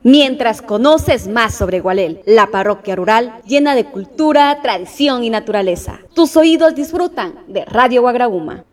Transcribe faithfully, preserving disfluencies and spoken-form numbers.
mientras conoces más sobre Gualel, la parroquia rural llena de cultura, tradición y naturaleza. Tus oídos disfrutan de Radio Guagrauma.